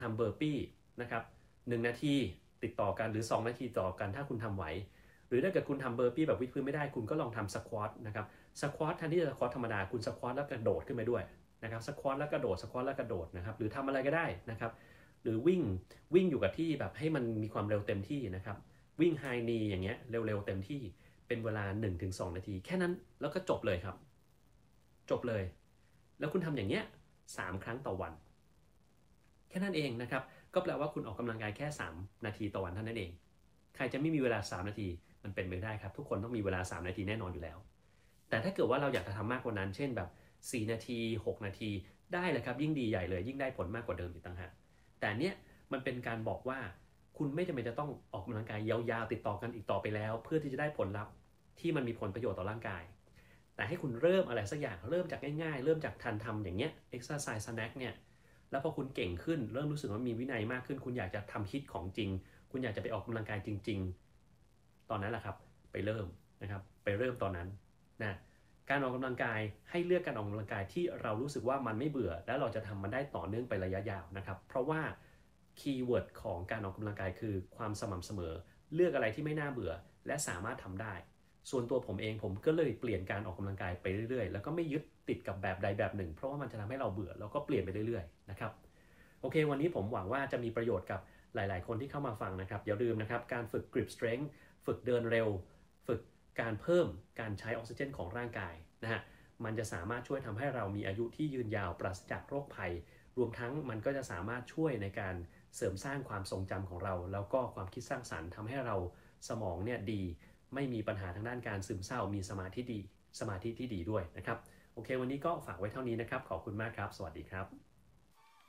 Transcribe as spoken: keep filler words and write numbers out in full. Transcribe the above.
ทำเบอร์ปี้นะครับหนึ่งนาทีติดต่อกันหรือสองนาทีต่อกันถ้าคุณทำไหวหรือถ้าเกิดคุณทำเบอร์ปี้แบบวิดพื้นไม่ได้คุณก็ลองทำสควอตนะครับสควอตแทนที่จะสควอตธรรมดาคุณสควอตแล้วกระโดดขึ้นไปด้วยนะครับสควอตแล้วกระโดดสควอตแล้วกระโดดนะครับหรือทำอะไรก็ได้นะครับหรือวิ่งวิ่งอยู่กับที่แบบให้มันมีความเร็วเต็มที่นะครับวิ่งไฮนีอย่างเงี้ยเร็วๆเต็มที่เป็นเวลา หนึ่งถึงสอง นาทีแค่นั้นแล้วก็จบเลยครับจบเลยแล้วคุณทำอย่างเงี้ยสามครั้งต่อวันแค่นั้นเองนะครับก็แปลว่าคุณออกกำลังกายแค่สามนาทีต่อวันเท่านั้นเองใครจะไม่มีเวลาสามนาทีมันเป็นไปได้ครับทุกคนต้องมีเวลาสามนาทีแน่นอนอยู่แล้วแต่ถ้าเกิดว่าเราอยากจะทำมากกว่านั้นเช่นแบบสี่นาทีหกนาทีได้เลยครับยิ่งดีใหญ่เลยยิ่งได้ผลมากกว่าเดิมอีกต่างหากแต่เนี้ยมันเป็นการบอกว่าคุณไม่จำเป็นจะต้องออกกำลังกายยาวๆติดต่อกันอีกต่อไปแล้วเพื่อที่จะได้ผลลัพธ์ที่มันมีผลประโยชน์ต่อร่างกายแต่ให้คุณเริ่มอะไรสักอย่างเริ่มจากง่ายๆเริ่มจากทันทำอย่างเงี้ย exercise snack เนี่ยแล้วพอคุณเก่งขึ้นเริ่มรู้สึกว่ามีวินัยมากขึ้นคุณอยากจะทำฮิตของจริงคุณอยากจะไปออกกำลังกายจริงๆตอนนั้นแหละครับไปเริ่มนะครับไปเริ่มตอนนั้นนะการออกกำลังกายให้เลือกการออกกำลังกายที่เรารู้สึกว่ามันไม่เบื่อและเราจะทำมันได้ต่อเนื่องไประยะยาวนะครับเพราะว่าคีย์เวิร์ดของการออกกำลังกายคือความสม่ำเสมอเลือกอะไรที่ไม่น่าเบื่อและสามารถทำได้ส่วนตัวผมเองผมก็เลยเปลี่ยนการออกกำลังกายไปเรื่อยๆแล้วก็ไม่ยึดติดกับแบบใดแบบหนึ่งเพราะว่ามันจะทำให้เราเบื่อแล้วก็เปลี่ยนไปเรื่อยๆนะครับโอเควันนี้ผมหวังว่าจะมีประโยชน์กับหลายๆคนที่เข้ามาฟังนะครับอย่าลืมนะครับการฝึก grip strength ฝึกเดินเร็วฝึกการเพิ่มการใช้ออกซิเจนของร่างกายนะฮะมันจะสามารถช่วยทำให้เรามีอายุที่ยืนยาวปราศจากโรคภัยรวมทั้งมันก็จะสามารถช่วยในการเสริมสร้างความทรงจำของเราแล้วก็ความคิดสร้างสรรค์ทำให้เราสมองเนี่ยดีไม่มีปัญหาทางด้านการซึมเศร้ามีสมาธิดีสมาธิที่ดีด้วยนะครับโอเควันนี้ก็ฝากไว้เท่านี้นะครับขอบคุณมากครับสวัสดีครับ